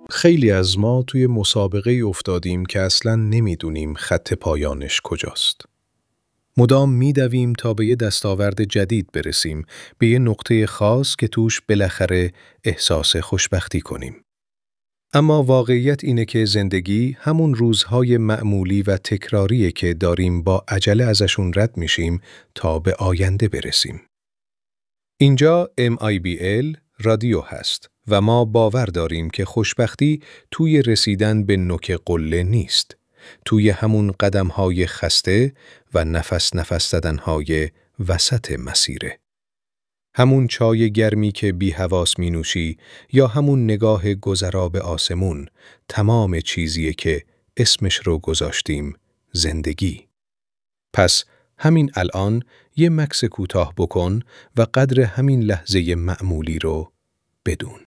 خیلی از ما توی مسابقه افتادیم که اصلاً نمیدونیم خط پایانش کجاست. مدام میدویم تا به یه دستاورد جدید برسیم، به یه نقطه خاص که توش بالاخره احساس خوشبختی کنیم. اما واقعیت اینه که زندگی همون روزهای معمولی و تکراریه که داریم با عجله ازشون رد میشیم تا به آینده برسیم. اینجا MIBL رادیو هست و ما باور داریم که خوشبختی توی رسیدن به نوک قله نیست، توی همون قدم‌های خسته و نفس زدن‌های وسط مسیره. همون چای گرمی که بی حواس می نوشی یا همون نگاه گذرا به آسمون، تمام چیزیه که اسمش رو گذاشتیم زندگی. پس همین الان یه مکث کوتاه بکن و قدر همین لحظه معمولی رو بدون.